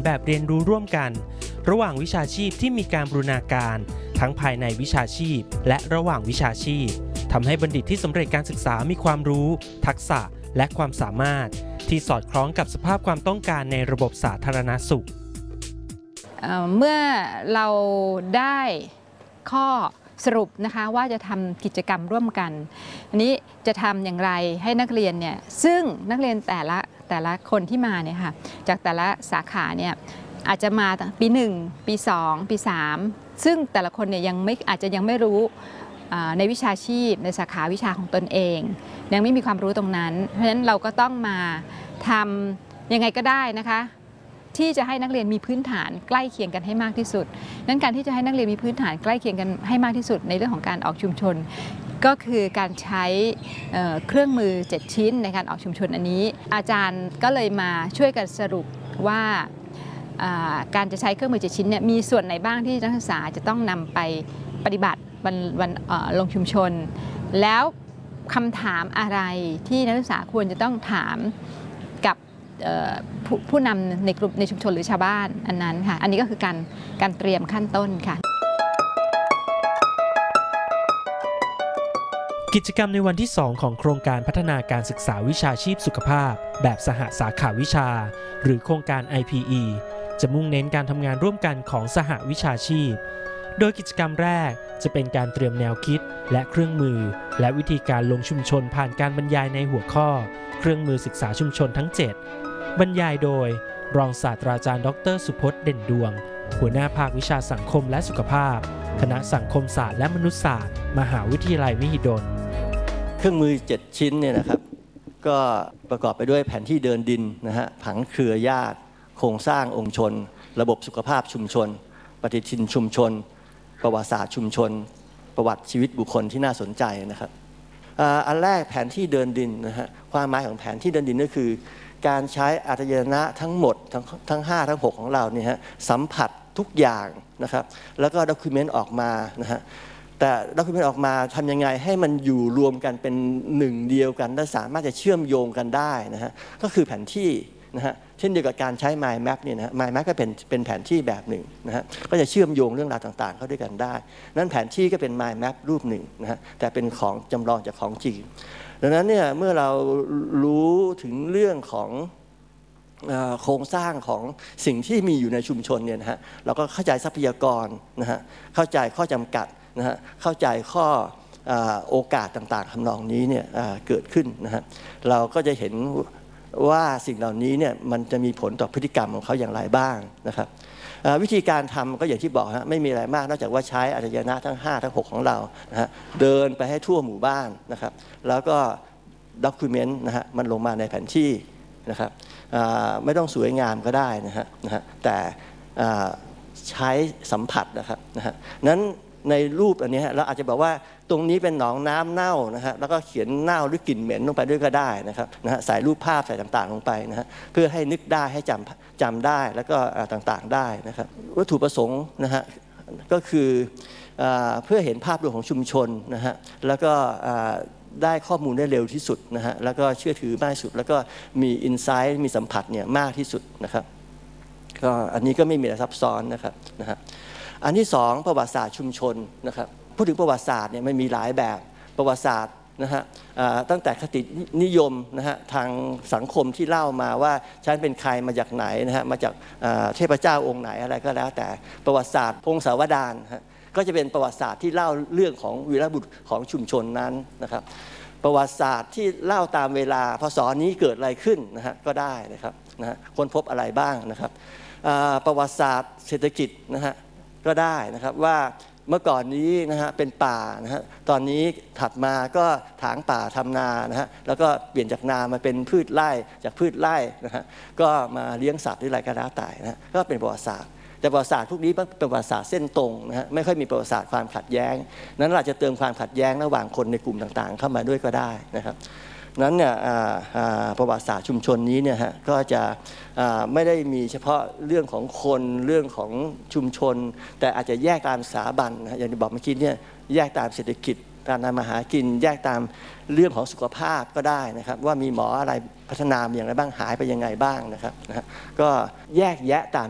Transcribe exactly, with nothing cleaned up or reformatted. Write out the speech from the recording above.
แบบเรียนรู้ร่วมกันระหว่างวิชาชีพที่มีการบูรณาการทั้งภายในวิชาชีพและระหว่างวิชาชีพทำให้บัณฑิตที่สำเร็จการศึกษามีความรู้ทักษะและความสามารถที่สอดคล้องกับสภาพความต้องการในระบบสาธารณสุขเมื่อเราได้ข้อสรุปนะคะว่าจะทำกิจกรรมร่วมกันอันนี้จะทำอย่างไรให้นักเรียนเนี่ยซึ่งนักเรียนแต่ละแต่ละคนที่มาเนี่ยค่ะจากแต่ละสาขาเนี่ยอาจจะมาปีหนึ่งปีสองปีสามซึ่งแต่ละคนเนี่ยยังไม่อาจจะยังไม่รู้ในวิชาชีพในสาขาวิชาของตนเองยังไม่มีความรู้ตรงนั้นเพราะฉะนั้นเราก็ต้องมาทำยังไงก็ได้นะคะที่จะให้นักเรียนมีพื้นฐานใกล้เคียงกันให้มากที่สุดนั้นการที่จะให้นักเรียนมีพื้นฐานใกล้เคียงกันให้มากที่สุดในเรื่องของการออกชุมชนก็คือการใช้เครื่องมือเจ็ดชิ้นในการออกชุมชนอันนี้อาจารย์ก็เลยมาช่วยกันสรุปว่าการจะใช้เครื่องมือเจ็ดชิ้นเนี่ยมีส่วนไหนบ้างที่นักศึกษาจะต้องนำไปปฏิบัติวันวันลงชุมชนแล้วคำถามอะไรที่นักศึกษาควรจะต้องถามกับผู้ผู้นำในกลุ่มในชุมชนหรือชาวบ้านอันนั้นค่ะอันนี้ก็คือการการเตรียมขั้นต้นค่ะกิจกรรมในวันที่สองของโครงการพัฒนาการศึกษาวิชาชีพสุขภาพแบบสหสาขาวิชาหรือโครงการ ไอ พี อี จะมุ่งเน้นการทำงานร่วมกันของสหวิชาชีพโดยกิจกรรมแรกจะเป็นการเตรียมแนวคิดและเครื่องมือและวิธีการลงชุมชนผ่านการบรรยายในหัวข้อเครื่องมือศึกษาชุมชนทั้งเจ็ดบรรยายโดยรองศาสตราจารย์ดรสุพจน์เด่นดวงหัวหน้าภาควิชาสังคมและสุขภาพคณะสังคมศาสตร์และมนุษยศาสตร์มหาวิทยาลัยมหิดลเครื่องมือเจ็ดชิ้นเนี่ยนะครับก็ประกอบไปด้วยแผนที่เดินดินนะฮะผังเครือญาติโครงสร้างองค์ชนระบบสุขภาพชุมชนปฏิทินชุมชนประวัติศาสตร์ชุมชนประวัติชีวิตบุคคลที่น่าสนใจนะครับอันแรกแผนที่เดินดินนะฮะความหมายของแผนที่เดินดินก็คือการใช้อารยนะทั้งหมดทั้งทั้งห้าทั้งหกของเราเนี่ยฮะสัมผัสทุกอย่างนะครับแล้วก็ด็อกิเมนต์ออกมานะฮะแต่ด็อกิเมนต์ออกมาทำยังไงให้มันอยู่รวมกันเป็นหนึ่งเดียวกันและสามารถจะเชื่อมโยงกันได้นะฮะก็คือแผนที่นะฮะเช่นเดียวกับการใช้ mind map เนี่ยนะ mind map ก็เป็นเป็นแผนที่แบบหนึ่งนะฮะก็จะเชื่อมโยงเรื่องราวต่างๆเข้าด้วยกันได้นั้นแผนที่ก็เป็น mind map รูปหนึ่งนะฮะแต่เป็นของจำลองจากของจริงดังนั้นเนี่ยเมื่อเรารู้ถึงเรื่องของโครงสร้างของสิ่งที่มีอยู่ในชุมชนเนี่ยนะฮะเราก็เข้าใจทรัพยากรนะฮะเข้าใจข้อจำกัดนะฮะเข้าใจข้อโอกาสต่างๆทำนองนี้เนี่ยเกิดขึ้นนะฮะเราก็จะเห็นว่าสิ่งเหล่านี้เนี่ยมันจะมีผลต่อพฤติกรรมของเขาอย่างไรบ้างนะครับวิธีการทำก็อย่างที่บอกฮะไม่มีอะไรมากนอกจากว่าใช้อารยนะทั้งห้าทั้งหกของเรานะฮะเดินไปให้ทั่วหมู่บ้านนะครับแล้วก็ด็อกิเมนต์นะฮะมันลงมาในแผนที่นะครับไม่ต้องสวยงามก็ได้นะฮะนะฮะแต่ใช้สัมผัสนะครับนะฮะนั้นในรูปอันนี้เราอาจจะบอกว่าตรงนี้เป็นหนองน้ำเน่านะฮะแล้วก็เขียนเน่าหรือกลิ่นเหม็นลงไปด้วยก็ได้นะครับนะฮะใส่รูปภาพใส่ต่างๆลงไปนะฮะเพื่อให้นึกได้ให้จำจำได้แล้วก็ต่างๆได้นะครับวัตถุประสงค์นะฮะก็คือเพื่อเห็นภาพรวมของชุมชนนะฮะแล้วก็ได้ข้อมูลได้เร็วที่สุดนะฮะแล้วก็เชื่อถือมากที่สุดแล้วก็มีอินไซต์มีสัมผัสเนี่ยมากที่สุดนะครับก็อันนี้ก็ไม่มีอะไรซับซ้อนนะครับนะฮะอันที่สองประวัติศาสตร์ชุมชนนะครับพูดถึงประวัติศาสตร์เนี่ยมันมีหลายแบบประวัติศาสตร์นะฮะตั้งแต่คตินิยมนะฮะทางสังคมที่เล่ามาว่าฉันเป็นใครมาจากไหนนะฮะมาจากเทพเจ้าองค์ไหนอะไรก็แล้วแต่ประวัติศาสตร์พงศาวดารก็จะเป็นประวัติศาสตร์ที่เล่าเรื่องของวีรบุรุษของชุมชนนั้นนะครับประวัติศาสตร์ที่เล่าตามเวลาพศนี้เกิดอะไรขึ้นนะฮะก็ได้นะครับนะฮะค้นพบอะไรบ้างนะครับประวัติศาสตร์เศรษฐกิจนะฮะก็ได้นะครับว่าเมื่อก่อนนี้นะฮะเป็นป่านะฮะตอนนี้ถัดมาก็ถางป่าทำนานะฮะแล้วก็เปลี่ยนจากนามาเป็นพืชไร่จากพืชไร่นะฮะก็มาเลี้ยงสัตว์หรืออะไรก็แล้วแต่นะฮะก็เป็นประวัติศาสตร์แต่ประวัติศาสตร์พวกนี้เป็นประวัติศาสตร์เส้นตรงนะฮะไม่ค่อยมีประวัติศาสตร์ความขัดแย้งนั้นเราจะเติมความขัดแย้งระหว่างคนในกลุ่มต่างๆเข้ามาด้วยก็ได้นะครับนั้นเนี่ยประวัติศาสตร์ชุมชนนี้เนี่ยฮะก็จะไม่ได้มีเฉพาะเรื่องของคนเรื่องของชุมชนแต่อาจจะแยกตามสถาบันนะอย่างที่บอกเมื่อกี้เนี่ยแยกตามเศรษฐกิจตามมาหากินแยกตามเรื่องของสุขภาพก็ได้นะครับว่ามีหมออะไรพัฒนาอย่างไรบ้างหายไปยังไงบ้างนะครับนะก็แยกแยะตาม